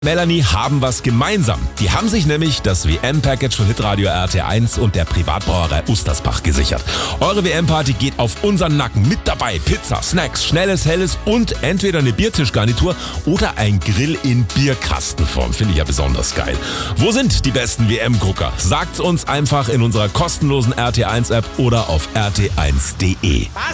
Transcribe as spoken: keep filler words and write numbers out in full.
Melanie haben was gemeinsam. Die haben sich nämlich das W M-Package von Hitradio R T eins und der Privatbrauerei Ustersbach gesichert. Eure W M-Party geht auf unseren Nacken. Mit dabei Pizza, Snacks, schnelles, helles und entweder eine Biertischgarnitur oder ein Grill in Bierkastenform. Finde ich ja besonders geil. Wo sind die besten W M-Gucker? Sagt's uns einfach in unserer kostenlosen R T eins App oder auf r t eins punkt d e.